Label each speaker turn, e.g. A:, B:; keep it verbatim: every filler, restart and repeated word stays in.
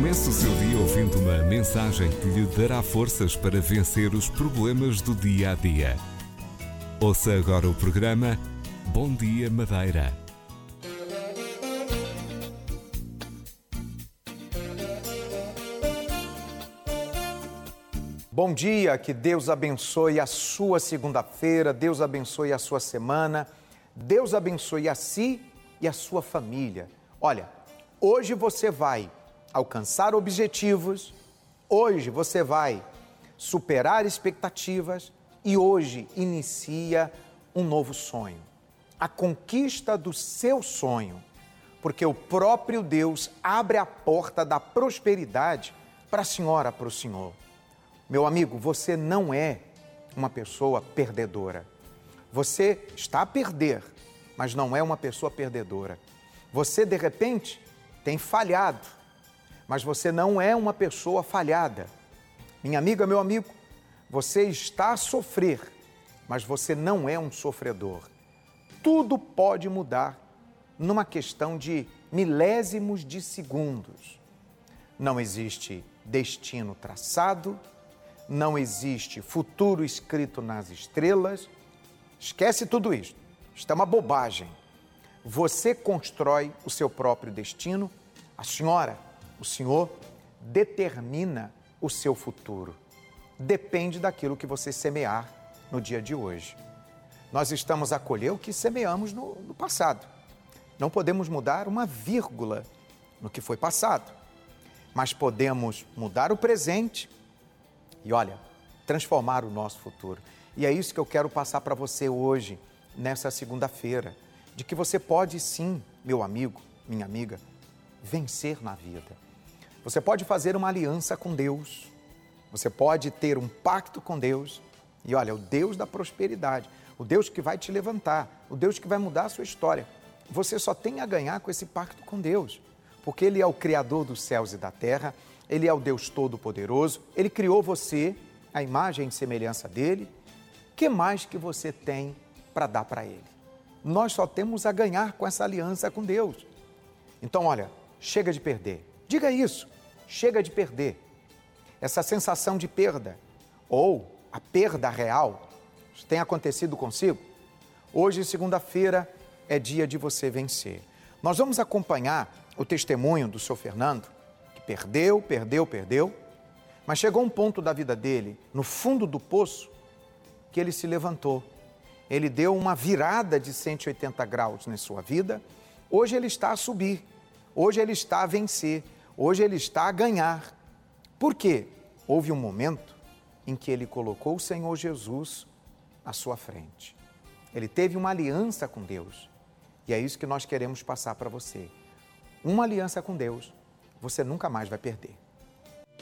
A: Comece o seu dia ouvindo uma mensagem que lhe dará forças para vencer os problemas do dia a dia. Ouça agora o programa Bom Dia Madeira.
B: Bom dia, que Deus abençoe a sua segunda-feira, Deus abençoe a sua semana, Deus abençoe a si e a sua família. Olha, hoje você vai alcançar objetivos, hoje você vai superar expectativas e hoje inicia um novo sonho. A conquista do seu sonho, porque o próprio Deus abre a porta da prosperidade para a senhora, para o senhor. Meu amigo, você não é uma pessoa perdedora. Você está a perder, mas não é uma pessoa perdedora. Você, de repente, tem falhado, mas você não é uma pessoa falhada. Minha amiga, meu amigo, você está a sofrer, mas você não é um sofredor. Tudo pode mudar numa questão de milésimos de segundos. Não existe destino traçado, não existe futuro escrito nas estrelas. Esquece tudo isso. Isso é uma bobagem. Você constrói o seu próprio destino. A senhora, o senhor, determina o seu futuro. Depende daquilo que você semear no dia de hoje. Nós estamos a colher o que semeamos no, no passado. Não podemos mudar uma vírgula no que foi passado, mas podemos mudar o presente e, olha, transformar o nosso futuro. E é isso que eu quero passar para você hoje, nessa segunda-feira, de que você pode sim, meu amigo, minha amiga, vencer na vida. Você pode fazer uma aliança com Deus, você pode ter um pacto com Deus, e olha, o Deus da prosperidade, o Deus que vai te levantar, o Deus que vai mudar a sua história. Você só tem a ganhar com esse pacto com Deus, porque Ele é o Criador dos céus e da terra, Ele é o Deus Todo-Poderoso, Ele criou você, a imagem e semelhança dEle. O que mais que você tem para dar para Ele? Nós só temos a ganhar com essa aliança com Deus. Então, olha, chega de perder. Diga isso, chega de perder. Essa sensação de perda, ou a perda real, tem acontecido consigo? Hoje, segunda-feira, é dia de você vencer. Nós vamos acompanhar o testemunho do seu Fernando, que perdeu, perdeu, perdeu, mas chegou um ponto da vida dele, no fundo do poço, que ele se levantou. Ele deu uma virada de cento e oitenta graus na sua vida. Hoje ele está a subir, hoje ele está a vencer, hoje ele está a ganhar. Por quê? Houve um momento em que ele colocou o Senhor Jesus à sua frente. Ele teve uma aliança com Deus. E é isso que nós queremos passar para você. Uma aliança com Deus, você nunca mais vai perder.